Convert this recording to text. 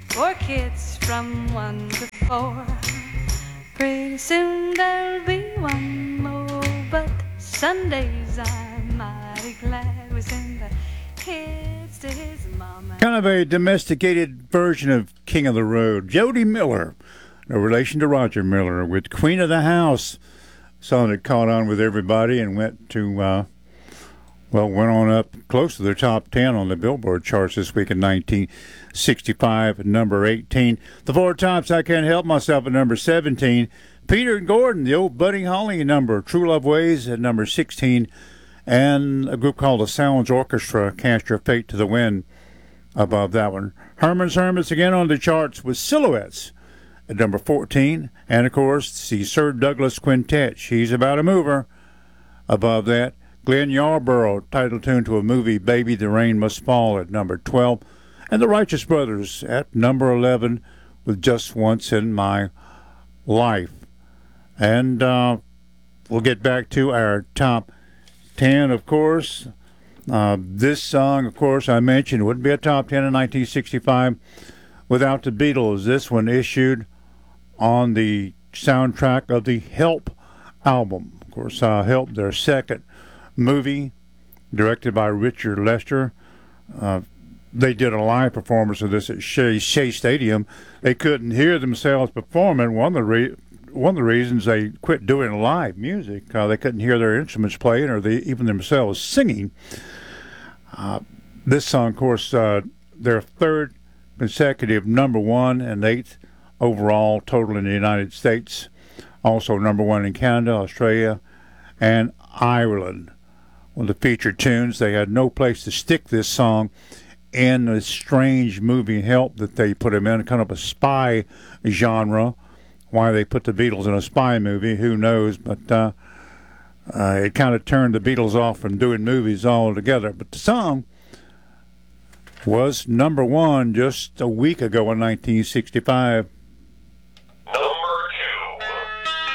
for kids from 1 to 4. Pretty soon there'll be one more, but Sundays I'm mighty glad we send the kids to his mama. Kind of a domesticated version of King of the Road. Jody Miller, no relation to Roger Miller, with Queen of the House. Song that caught on with everybody and went on up close to the top 10 on the Billboard charts this week in 1965 at number 18. The Four Tops, I Can't Help Myself at number 17. Peter Gordon, the old Buddy Holly number, True Love Ways at number 16. And a group called the Sounds Orchestra, Cast Your Fate to the Wind above that one. Herman's Hermits again on the charts with Silhouettes at number 14. And, of course, the Sir Douglas Quintet, She's About a Mover, above that. Glenn Yarborough, title tune to a movie, Baby the Rain Must Fall, at number 12. And the Righteous Brothers at number 11 with Just Once in My Life. And we'll get back to our top 10, of course. This song, of course, I mentioned wouldn't be a top 10 in 1965 without the Beatles. This one issued on the soundtrack of the Help album. Of course, Help, their second movie, directed by Richard Lester. They did a live performance of this at Shea Stadium. They couldn't hear themselves performing. One of the reasons they quit doing live music, they couldn't hear their instruments playing or even themselves singing. This song, of course, their third consecutive number one and eighth overall total in the United States. Also number one in Canada, Australia, and Ireland. One of the featured tunes. They had no place to stick this song in the strange movie Help that they put him in, kind of a spy genre. Why they put the Beatles in a spy movie, who knows? But it kind of turned the Beatles off from doing movies altogether. But the song was number one just a week ago in 1965.